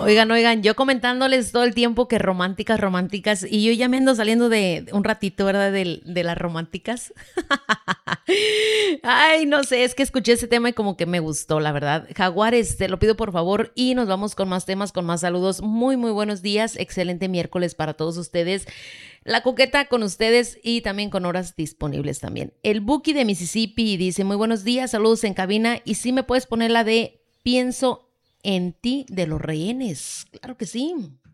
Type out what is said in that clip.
Oigan, yo comentándoles todo el tiempo que románticas, románticas, y yo ya me ando saliendo de un ratito, ¿verdad? De las románticas. Ay, no sé, es que escuché ese tema y como que me gustó, la verdad. Jaguares, te lo pido por favor y nos vamos con más temas, con más saludos. Muy, muy buenos días, excelente miércoles para todos ustedes. La coqueta con ustedes y también con horas disponibles también. El Buki de Mississippi dice, muy buenos días, saludos en cabina y sí me puedes poner la de Pienso en ti de Los Rehenes. Claro que sí.